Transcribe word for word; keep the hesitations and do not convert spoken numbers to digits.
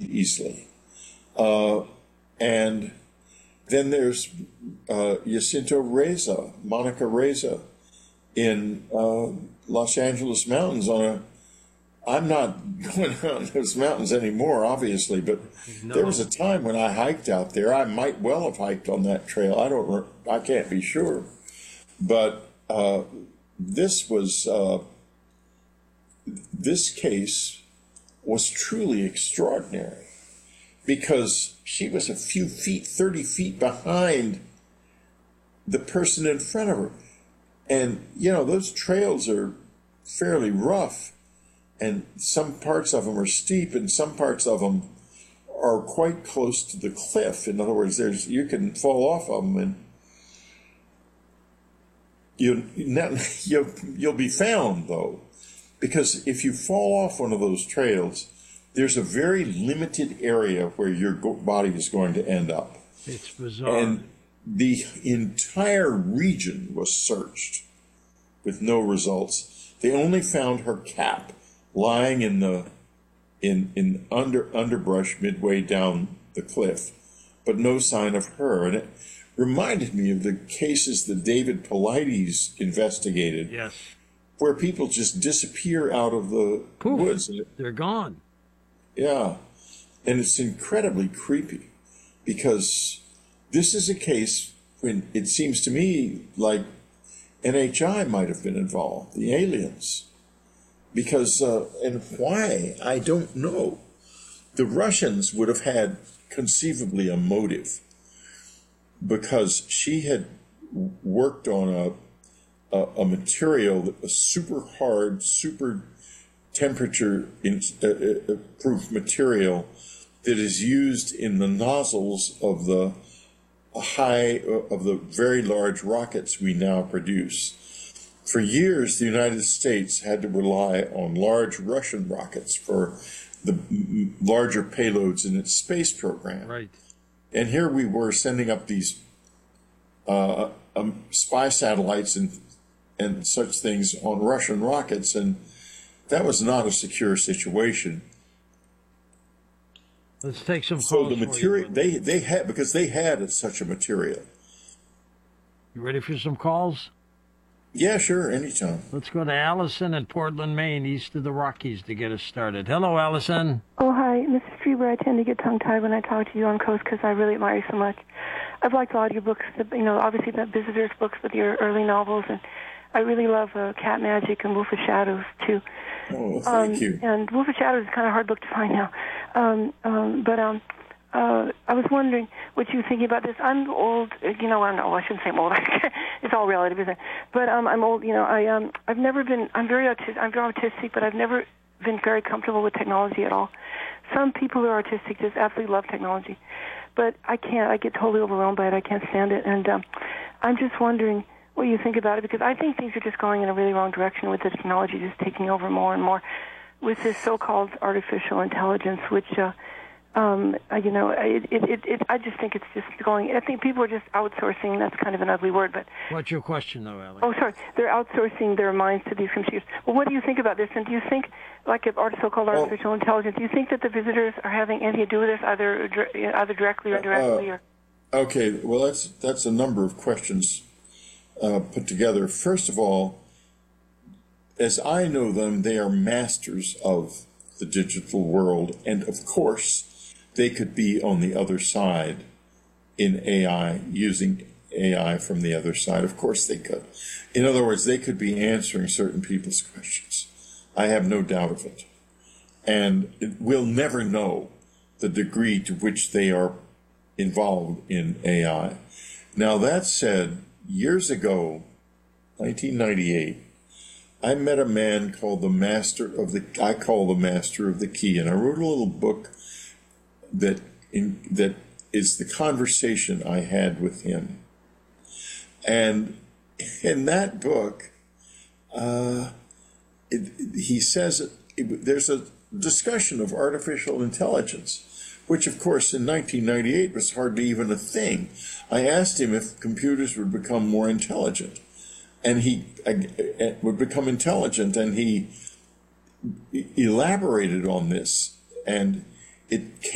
easily. Uh, and then there's uh, Jacinto Reza, Monica Reza, in uh, Los Angeles mountains on a, I'm not going on those mountains anymore, obviously, but no. There was a time when I hiked out there. I might well have hiked on that trail. I don't, I can't be sure. But uh, this was, uh, this case was truly extraordinary because she was a few feet, thirty feet behind the person in front of her. And, you know, those trails are fairly rough, and some parts of them are steep, and some parts of them are quite close to the cliff. In other words, there's you can fall off of them, and you you'll you'll be found though, because if you fall off one of those trails, there's a very limited area where your body is going to end up. It's bizarre. And the entire region was searched with no results. They only found her cap lying in the in in under underbrush midway down the cliff, but no sign of her. And it reminded me of the cases that David Paulides investigated, yes, where people just disappear out of the Poof, woods. They're gone. Yeah, and it's incredibly creepy because this is a case when it seems to me like N H I might have been involved, the aliens. Because, uh, and why, I don't know. The Russians would have had conceivably a motive because she had worked on a, a, a material that was super hard, super temperature in, uh, uh, proof material that is used in the nozzles of the high, uh, of the very large rockets we now produce. For years, the United States had to rely on large Russian rockets for the m- larger payloads in its space program. Right. And here we were sending up these uh, um, spy satellites and and such things on Russian rockets, and that was not a secure situation. Let's take some calls. So the material they they had because they had such a material. You ready for some calls? Yeah, sure, anytime. Let's go to Allison in Portland, Maine, east of the Rockies, to get us started. Hello, Allison. Oh, hi. Missus Strieber, I tend to get tongue-tied when I talk to you on Coast because I really admire you so much. I've liked a lot of your books, you know, obviously the Visitors books with your early novels, and I really love uh, Cat Magic and Wolf of Shadows, too. Oh, thank um, you. And Wolf of Shadows is kind of a hard book to find now. Um, um, but um, uh, I was wondering what you were thinking about this. I'm old, you know, I'm, oh, I shouldn't say I'm old. It's all relative, isn't it? But um, I'm old, you know, I, um, I've never been, I'm very autistic, I'm very autistic, but I've never been very comfortable with technology at all. Some people who are autistic just absolutely love technology. But I can't, I get totally overwhelmed by it. I can't stand it. And um, I'm just wondering what you think about it, because I think things are just going in a really wrong direction with the technology just taking over more and more with this so-called artificial intelligence, which, uh, um, you know, it, it, it, it, I just think it's just going, I think people are just outsourcing. That's kind of an ugly word, but... What's your question, though, Alex? Oh, sorry. They're outsourcing their minds to these computers. Well, what do you think about this? And do you think, like if art, so-called artificial well, intelligence, do you think that the visitors are having anything to do with this, either either directly or indirectly? Uh, or? Okay, well, that's, that's a number of questions uh, put together. First of all, as I know them, they are masters of the digital world, and of course, they could be on the other side in A I, using A I from the other side. Of course they could. In other words, they could be answering certain people's questions. I have no doubt of it. And we'll never know the degree to which they are involved in A I. Now, that said, years ago, nineteen ninety-eight, I met a man called the Master of the, I call the Master of the Key, and I wrote a little book that in, that is the conversation I had with him. And in that book, uh, it, he says it, it, there's a discussion of artificial intelligence, which, of course, in nineteen ninety-eight was hardly even a thing. I asked him if computers would become more intelligent, and he uh, would become intelligent, and he elaborated on this, and it came